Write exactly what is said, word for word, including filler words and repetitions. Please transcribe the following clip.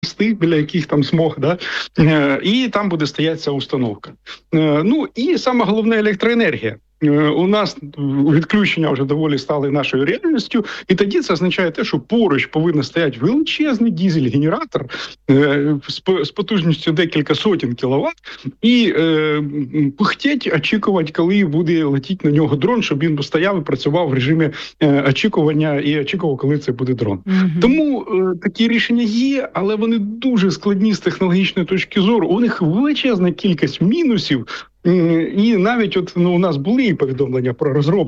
біля яких там смог, да? Е, і там буде стояти ця установка. Е, ну і саме головне електроенергія. У нас відключення вже доволі стали нашою реальністю, і тоді це означає те, що поруч повинен стояти величезний дизель-генератор е, з, з потужністю декілька сотень кіловат, і е, пихтеть, очікувати, коли буде летіти на нього дрон, щоб він стояв і працював в режимі е, очікування і очікував, коли це буде дрон. Mm-hmm. Тому е, такі рішення є, але вони дуже складні з технологічної точки зору. У них величезна кількість мінусів. І навіть от ну у нас були повідомлення про розробку